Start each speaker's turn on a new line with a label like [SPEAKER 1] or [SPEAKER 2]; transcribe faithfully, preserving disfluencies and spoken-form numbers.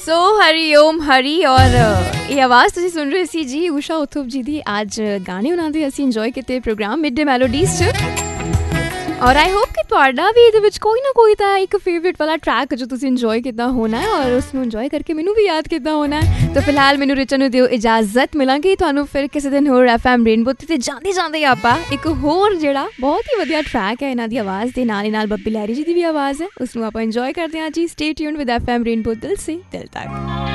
[SPEAKER 1] ਸੋ ਹਰੀ ਓਮ ਹਰੀ ਔਰ ਇਹ ਆਵਾਜ਼ ਤੁਸੀਂ ਸੁਣ ਰਹੇ ਸੀ ਜੀ ਊਸ਼ਾ ਉਥੁਪ ਜੀ ਦੀ। ਅੱਜ ਗਾਣੇ ਉਹਨਾਂ ਦੇ ਅਸੀਂ ਇੰਜੋਏ ਕੀਤੇ ਪ੍ਰੋਗਰਾਮ ਮਿਡ ਡੇ ਮੈਲੋਡੀਜ਼ 'ਚ। ਔਰ ਆਈ ਹੋਪ ਕਿ ਤੁਹਾਡਾ ਵੀ ਇਹਦੇ ਵਿੱਚ ਕੋਈ ਨਾ ਕੋਈ ਤਾਂ ਇੱਕ ਫੇਵਰੇਟ ਵਾਲਾ ਟਰੈਕ ਜੋ ਤੁਸੀਂ ਇੰਜੋਏ ਕੀਤਾ ਹੋਣਾ ਔਰ ਉਸਨੂੰ ਇੰਜੋਏ ਕਰਕੇ ਮੈਨੂੰ ਵੀ ਯਾਦ ਕੀਤਾ ਹੋਣਾ। ਤਾਂ ਫਿਲਹਾਲ ਮੈਨੂੰ ਰਿਚਨ ਨੂੰ ਦਿਓ ਇਜਾਜ਼ਤ, ਮਿਲਾਂਗੀ ਤੁਹਾਨੂੰ ਫਿਰ ਕਿਸੇ ਦਿਨ ਹੋਰ ਐਫ ਐਮ ਰੇਨਬੋ 'ਤੇ। ਜਾਂਦੇ ਜਾਂਦੇ ਆਪਾਂ ਇੱਕ ਹੋਰ ਜਿਹੜਾ ਬਹੁਤ ਹੀ ਵਧੀਆ ਟਰੈਕ ਹੈ ਇਹਨਾਂ ਦੀ ਆਵਾਜ਼ ਦੇ ਨਾਲ ਹੀ ਨਾਲ ਬੱਬੀ ਲਹਿਰੀ ਜੀ ਦੀ ਵੀ ਆਵਾਜ਼ ਹੈ, ਉਸਨੂੰ ਆਪਾਂ ਇੰਜੋਏ ਕਰਦੇ ਹਾਂ ਜੀ। Stay tuned with F M rainbow, ਦਿਲ ਸੇ ਦਿਲ ਤੱਕ।